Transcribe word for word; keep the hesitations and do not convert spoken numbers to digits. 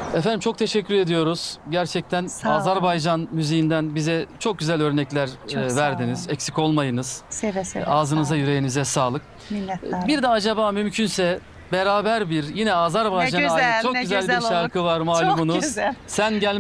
Efendim çok teşekkür ediyoruz. Gerçekten Sağ olun. Azerbaycan müziğinden bize çok güzel örnekler Çok e, sağ verdiniz. olun. Eksik olmayınız. Seve seve. Ağzınıza sağ olun. yüreğinize sağlık. Minnettarım. Bir de acaba mümkünse beraber bir yine Azerbaycan'a Ne güzel, ait çok ne güzel, güzel bir olur. şarkı var malumunuz. Çok güzel. Sen gel